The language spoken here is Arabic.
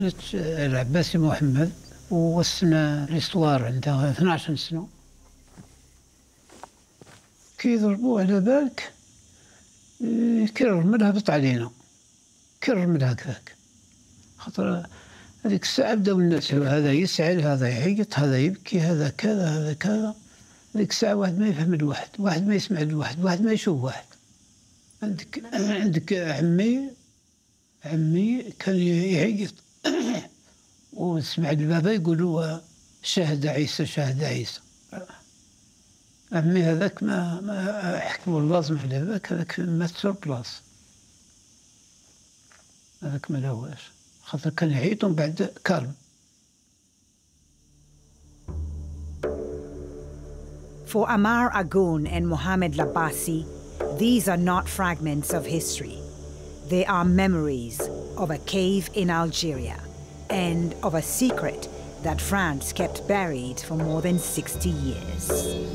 العباسي محمد ووصلنا ليستوار عندها 12 سنة. كي يضربوه على بالك كيرمل هبط علينا، كيرمل هكاك. خاطر هذيك الساعة بداو الناس هذا يسعل هذا يعيط هذا يبكي هذا كذا هذا كذا. هذيك الساعة واحد ما يفهم الواحد، واحد ما يسمع الواحد، واحد ما يشوف واحد. عندك عمي كان يعيط وسمع البابا يقولوا شاهد عيسى شاهد عيسى. عمي هذاك ما حكموا اللازم على ذاك، هذاك مات سور بلاص، هذاك ما لاواش خاطر كان يعيط ومن بعد كالم. For Amar Agoon and Mohamed Labasi, these are not fragments of history. They are memories of a cave in Algeria and of a secret that France kept buried for more than 60 years.